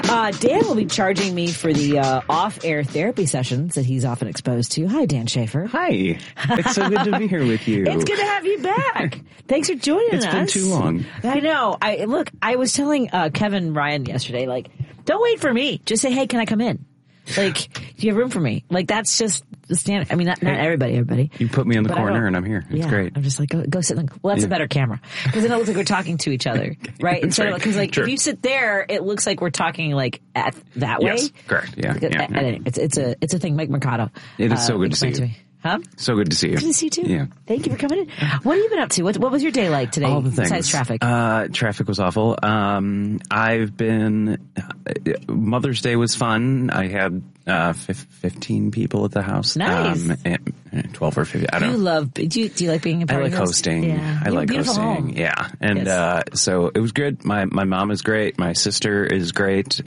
Dan will be charging me for the off-air therapy sessions that he's often exposed to. Hi, Dan Schaefer. Hi. It's so good to be here with you. It's good to have you back. Thanks for joining us. It's been too long. I know. I was telling Kevin Ryan yesterday, like, don't wait for me. Just say, hey, can I come in? Like, do you have room for me? Like, that's just the standard. I mean, not everybody. You put me in the corner and I'm here. It's great. I'm just like, go sit in the, well, that's a better camera. Because then it looks like we're talking to each other, right? Instead of, because like, if you sit there, it looks like we're talking like that way. Yes, correct. Yeah. It's a thing. Mike Mercado. It is so good to see you. Huh? So good to see you. Good to see you too. Yeah. Thank you for coming in. What have you been up to? What was your day like today? All the things. Besides traffic. Traffic was awful. Mother's Day was fun. I had 15 people at the house. Nice. 12 or 15. I don't know. Do you like being a part I of like hosting. Yeah. I like hosting. Home. Yeah. And so it was good. My mom is great. My sister is great.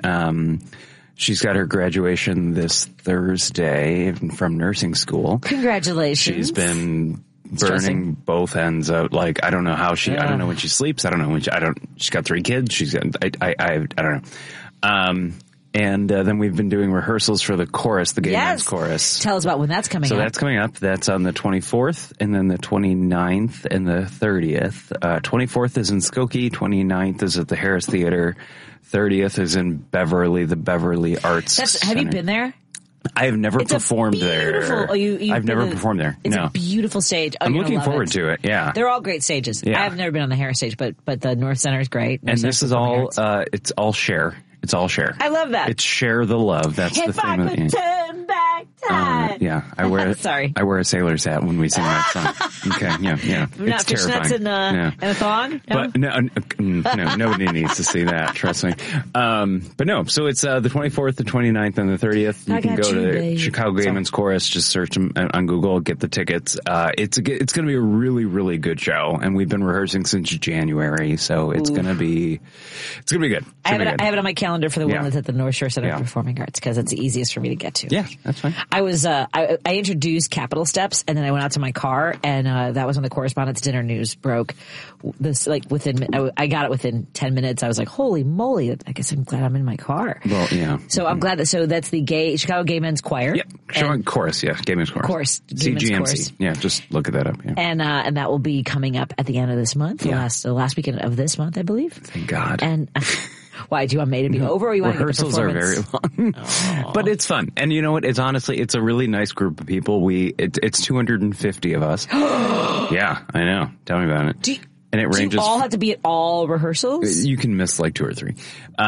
She's got her graduation this Thursday from nursing school. Congratulations. She's been burning both ends out. Like, I don't know how I don't know when she sleeps. I don't know when she's got 3 kids. She's got, I don't know. And then we've been doing rehearsals for the chorus, the Gay Men's Chorus. Tell us about when that's coming up. So that's coming up. That's on the 24th and then the 29th and the 30th. 24th is in Skokie. 29th is at the Harris Theater. 30th is in Beverly, the Beverly Arts Center. Have you been there? I have never performed there. I've never performed there. It's a beautiful stage. I'm looking forward to it. Yeah. They're all great stages. Yeah. I've never been on the Harris stage, but the North Center is great. And this is all, it's all share. It's all share. I love that. It's share the love. That's the theme of it. Turn back time. Yeah. I wear a sailor's hat when we sing that song. Okay. Yeah. Not fishnets and a thong? No? But no, nobody needs to see that. Trust me. But no, so it's the 24th, the 29th, and the 30th. You can go to Chicago Gay Men's Chorus. Just search them on Google, get the tickets. It's going to be a really, really good show. And we've been rehearsing since January. So it's going to be good. I have it on my calendar for the one that's at the North Shore Center of Performing Arts because it's the easiest for me to get to. Yeah, that's fine. I was I introduced Capitol Steps and then I went out to my car and that was when the Correspondents' Dinner news broke. This I got it within 10 minutes. I was like, holy moly! I guess I'm glad I'm in my car. Well, yeah. So I'm glad that's the Chicago Gay Men's Choir. Yep, chorus. Yeah, Gay Men's Chorus. CGMC. Chorus. Yeah, just look at that up. Yeah. And that will be coming up at the end of this month. The last weekend of this month, I believe. Thank God. And. Why, do you want May to be over or you want to get the performance? Rehearsals are very long. But it's fun. And you know what? It's a really nice group of people. It's 250 of us. Yeah, I know. Tell me about it. Do you all have to be at all rehearsals? You can miss like 2 or 3.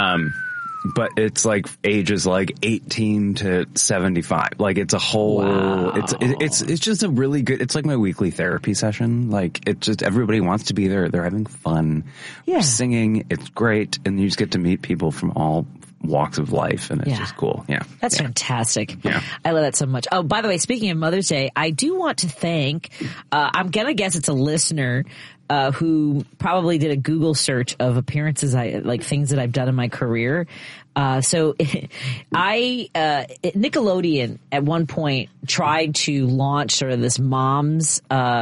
But it's like ages like 18 to 75. Like it's a whole, it's just a really good, it's like my weekly therapy session. Like it's just, everybody wants to be there. They're having fun. Yeah. We're singing. It's great. And you just get to meet people from all walks of life and it's just cool. Yeah. That's fantastic. Yeah. I love that so much. Oh, by the way, speaking of Mother's Day, I do want to thank, I'm going to guess it's a listener, who probably did a Google search of appearances, things that I've done in my career. Nickelodeon at one point tried to launch sort of this mom's,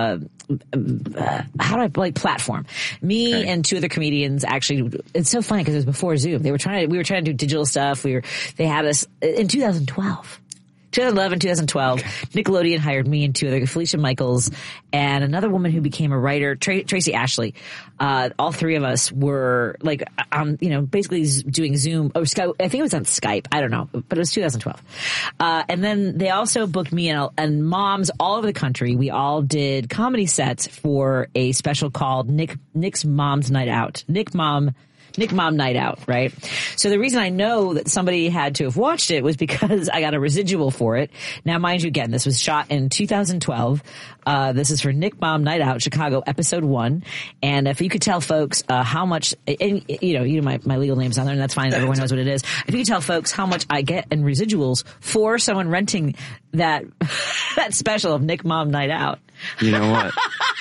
platform. Me and 2 other comedians actually, it's so funny because it was before Zoom. We were trying to do digital stuff. They had us in 2012. 2011, 2012, Nickelodeon hired me and 2 other, Felicia Michaels, and another woman who became a writer, Tracy Ashley. All 3 of us were basically doing Zoom or Skype. I think it was on Skype. I don't know, but it was 2012. And then they also booked me and moms all over the country. We all did comedy sets for a special called Nick's Mom's Night Out. Nick Mom Night Out, right? So the reason I know that somebody had to have watched it was because I got a residual for it. Now, mind you, again, this was shot in 2012. This is for Nick Mom Night Out, Chicago, episode 1. And if you could tell folks how much, and my legal name's on there, and that's fine. Everyone knows what it is. If you could tell folks how much I get in residuals for someone renting that special of Nick Mom Night Out. You know what?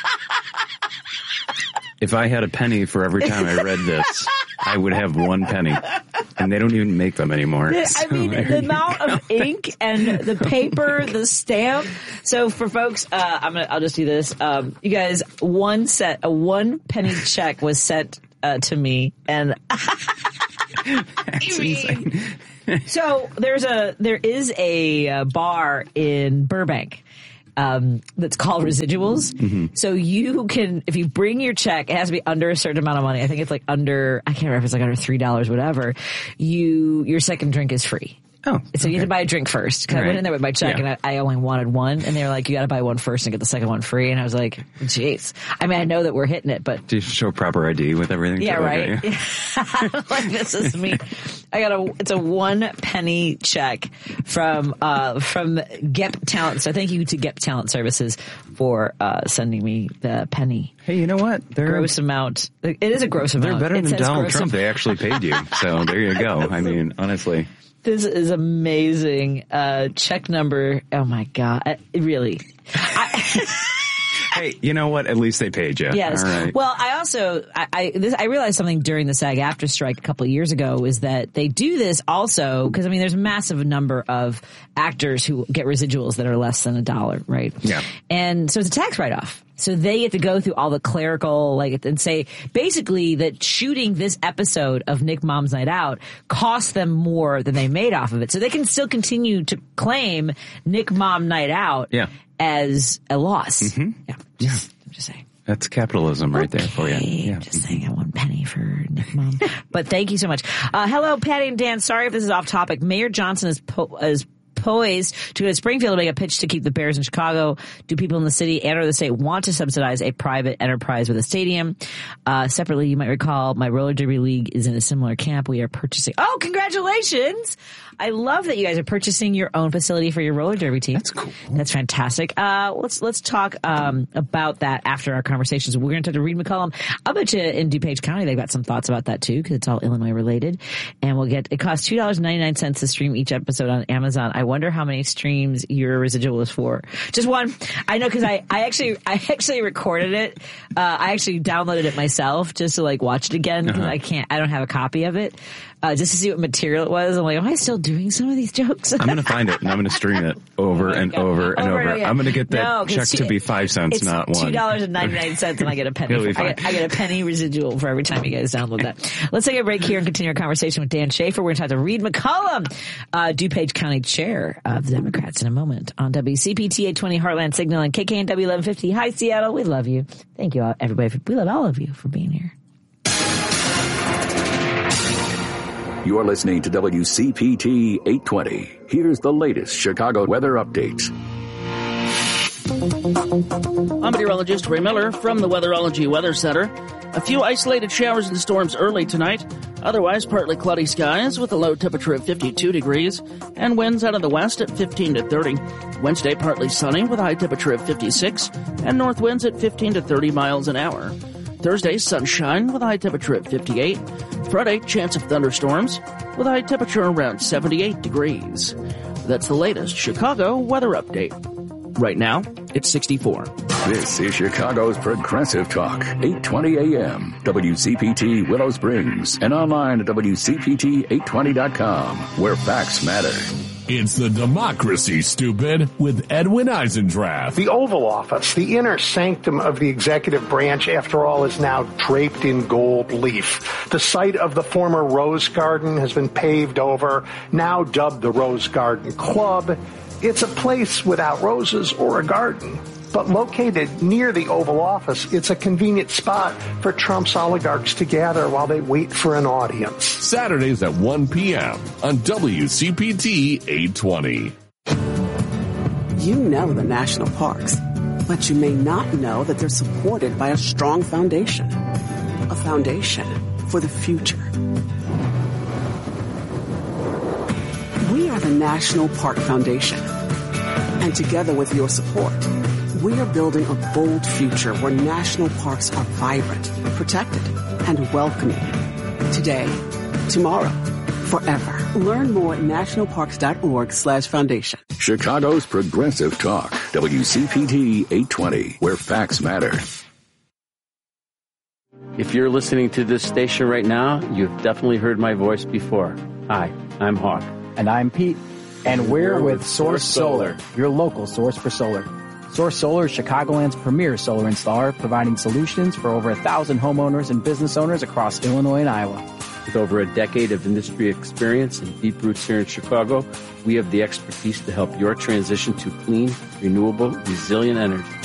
If I had a penny for every time I read this, I would have 1 penny. And they don't even make them anymore. I mean, the amount of ink and the paper, the stamp. So for folks, I'll just do this. You guys, a 1 penny check was sent to me, and That's insane. So there is a bar in Burbank that's called Residuals. Mm-hmm. So you can, if you bring your check, it has to be under a certain amount of money. I think it's like under, I can't remember if it's like under $3, whatever. Your second drink is free. Oh, so you have to buy a drink first. Cause I went in there with my check and I only wanted one, and they were like, you got to buy one first and get the second one free. And I was like, jeez. I mean, I know that we're hitting it, but do you show proper ID with everything? Yeah, right. Okay. Like, this is me. It's a 1 penny check from Gep Talent. So thank you to Gep Talent Services for sending me the penny. Hey, you know what? Gross amount. It is a gross amount. They're better than Donald Trump. They actually paid you. So there you go. I mean, honestly. This is amazing. Check number. Oh my God. Really. Hey, you know what? At least they paid you. Yes. All right. Well, I also, I realized something during the SAG-AFTRA strike a couple of years ago is that they do this also because, I mean, there's a massive number of actors who get residuals that are less than $1, right? Yeah. And so it's a tax write-off. So they get to go through all the clerical, and say basically that shooting this episode of Nick Mom's Night Out cost them more than they made off of it. So they can still continue to claim Nick Mom Night Out as a loss. Mm-hmm. Yeah. I'm just saying. That's capitalism right there for you. Yeah. Just saying, I want penny for Nick Mom. But thank you so much. Hello, Patty and Dan. Sorry if this is off topic. Mayor Johnson is poised to go to Springfield to make a pitch to keep the Bears in Chicago. Do people in the city and or the state want to subsidize a private enterprise with a stadium? Separately, you might recall my roller derby league is in a similar camp. We are purchasing. Oh, congratulations! I love that you guys are purchasing your own facility for your roller derby team. That's cool. That's fantastic. Let's talk about that after our conversations. We're going to talk to Reed McCollum. I'll bet you in DuPage County they've got some thoughts about that too, because it's all Illinois related. And it costs $2.99 to stream each episode on Amazon. I wonder how many streams your residual is for. Just one. I know, because I actually recorded it. I actually downloaded it myself just to watch it again, because I don't have a copy of it. Just to see what material it was. I'm like, am I still doing some of these jokes? I'm going to find it and I'm going to stream it over and over and over. I'm going to get that check to be 5 cents, not $1. $2.99 and I get a penny. I get a penny residual for every time you guys download that. Let's take a break here and continue our conversation with Dan Schaefer. We're going to talk to Reed McCollum, DuPage County Chair of the Democrats, in a moment on WCPT 820 Heartland Signal and KKNW 1150. Hi, Seattle. We love you. Thank you, everybody. We love all of you for being here. You're listening to WCPT 820. Here's the latest Chicago weather update. I'm meteorologist Ray Miller from the Weatherology Weather Center. A few isolated showers and storms early tonight. Otherwise, partly cloudy skies with a low temperature of 52 degrees and winds out of the west at 15 to 30. Wednesday, partly sunny with a high temperature of 56 and north winds at 15 to 30 miles an hour. Thursday, sunshine with a high temperature at 58. Friday, chance of thunderstorms with a high temperature around 78 degrees. That's the latest Chicago weather update. Right now, it's 64. This is Chicago's Progressive Talk, 820 AM, WCPT Willow Springs, and online at WCPT820.com, where facts matter. It's the Democracy, Stupid, with Edwin Eisendrath. The Oval Office, the inner sanctum of the executive branch, after all, is now draped in gold leaf. The site of the former Rose Garden has been paved over, now dubbed the Rose Garden Club. It's a place without roses or a garden. But located near the Oval Office, it's a convenient spot for Trump's oligarchs to gather while they wait for an audience. Saturdays at 1 p.m. on WCPT 820. You know the national parks, but you may not know that they're supported by a strong foundation. A foundation for the future. We are the National Park Foundation. And together with your support, we are building a bold future where national parks are vibrant, protected, and welcoming. Today, tomorrow, forever. Learn more at nationalparks.org/foundation. Chicago's Progressive Talk, WCPT 820, where facts matter. If you're listening to this station right now, you've definitely heard my voice before. Hi, I'm Hawk. And I'm Pete. And we're with Source Solar, your local source for solar. Source Solar is Chicagoland's premier solar installer, providing solutions for over 1,000 homeowners and business owners across Illinois and Iowa. With over a decade of industry experience and deep roots here in Chicago, we have the expertise to help your transition to clean, renewable, resilient energy.